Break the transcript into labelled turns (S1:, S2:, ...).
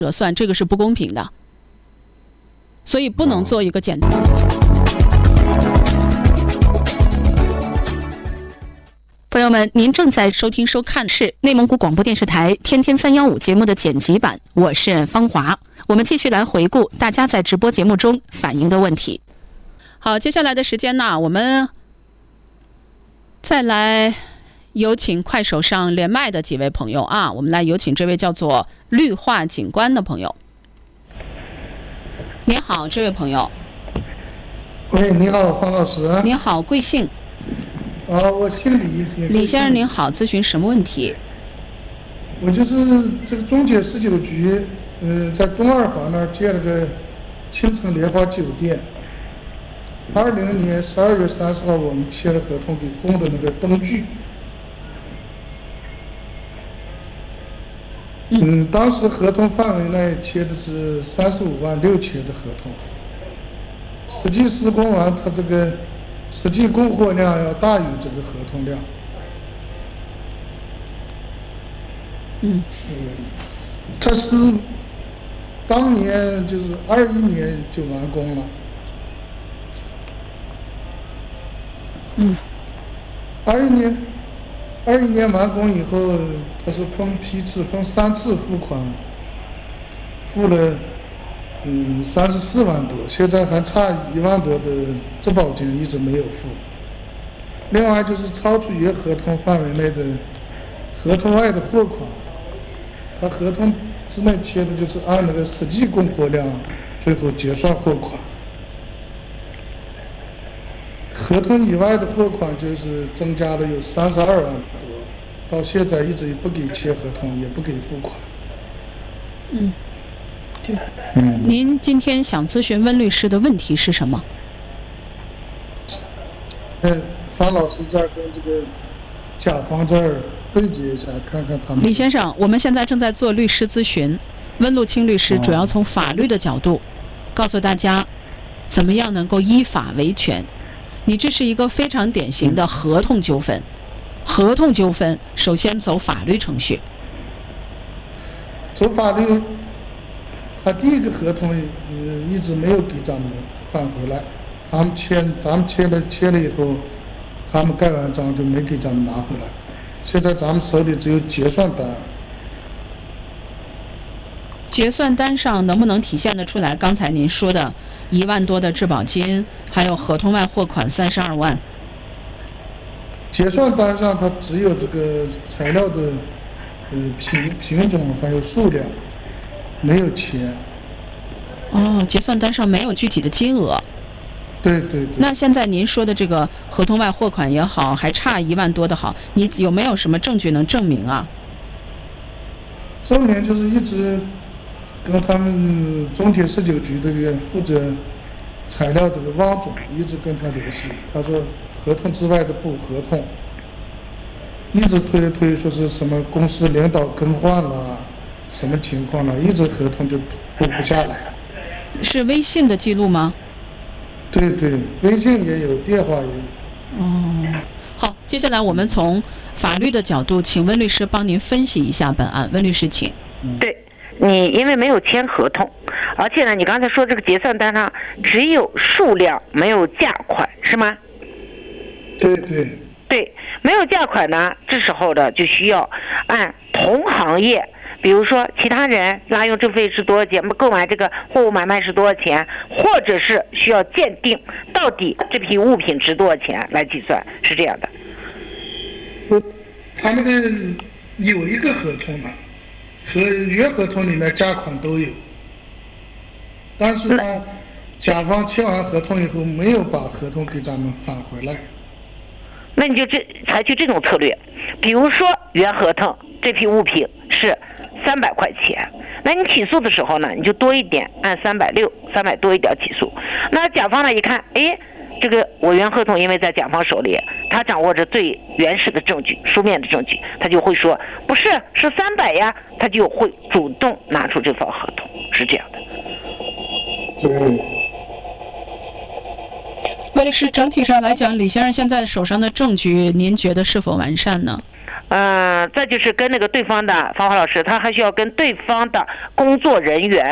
S1: 折算，这个是不公平的，所以不能做一个简单。朋友们，您正在收听收看的是内蒙古广播电视台天天315节目的剪辑版，我是方华。我们继续来回顾大家在直播节目中反映的问题。好，接下来的时间呢，我们再来有请快手上连麦的几位朋友啊，我们来有请这位叫做绿化景观的朋友。您好，这位朋友。
S2: 喂，你好，方老师。
S1: 您好，贵姓？
S2: 我姓李。
S1: 李先生您好，咨询什么问题？
S2: 我就是这个中铁19局，在东二环那儿建了个青城莲花酒店。20年12月30号，我们签了合同，给供的那个灯具。当时合同范围内签的是35万6千的合同，实际施工完，它这个实际供货量要大于这个合同量。这是当年就是21年就完工了。21年完工以后，它是分批次，分3次付款，付了34万多，现在还差1万多的质保金一直没有付。另外就是超出原合同范围内的合同外的货款，他合同之内签的就是按那个实际供货量最后结算货款。合同以外的货款就是增加了有32万多，到现在一直也不给签合同，也不给付款。
S1: 对。您今天想咨询温律师的问题是什么？
S2: 方老师在跟这个甲方这儿对接一下，看看他们。
S1: 李先生，我们现在正在做律师咨询，温路清律师主要从法律的角度告诉大家，怎么样能够依法维权。你这是一个非常典型的合同纠纷，合同纠纷首先走法律程序。
S2: 走法律，他第一个合同一直没有给咱们返回来，咱们签了以后，他们盖完章就没给咱们拿回来。现在咱们手里只有结算单。
S1: 结算单上能不能体现得出来刚才您说的1万多的质保金，还有合同外货款32万？
S2: 结算单上它只有这个材料的品种还有数量，没有钱。
S1: 结算单上没有具体的金额。
S2: 对。
S1: 那现在您说的这个合同外货款也好，还差1万多的好，你有没有什么证据能证明啊？
S2: 证明就是一直跟他们中铁19局这个负责材料的汪总一直跟他联系，他说合同之外的不合同，一直推说是什么公司领导更换了，什么情况了，一直合同就补不下来。
S1: 是微信的记录吗？
S2: 对，微信也有，电话也有。
S1: 好，接下来我们从法律的角度，请温律师帮您分析一下本案。温律师，请。
S3: 对，你因为没有签合同，而且呢，你刚才说这个结算单上只有数量没有价款，是吗？对，没有价款呢，这时候的就需要按同行业，比如说其他人拉用证费是多少钱，购买这个货物买卖是多少钱，或者是需要鉴定到底这批物品值多少钱来计算，是这样的。
S2: 他那个有一个合同呢，和原合同里面价款都有，但是呢，甲方签完合同以后没有把合同给咱们返回来。
S3: 那你就采取这种策略，比如说原合同这批物品是300块钱，那你起诉的时候呢，你就多一点，按360，300多一点起诉。那甲方呢一看，这个我原合同因为在甲方手里，他掌握着最原始的证据，书面的证据，他就会说不是300呀，他就会主动拿出这份合同，是这样的。
S1: 温律师，整体上来讲，李先生现在手上的证据，您觉得是否完善呢？
S3: 再就是跟那个对方的芳华老师，他还需要跟对方的工作人员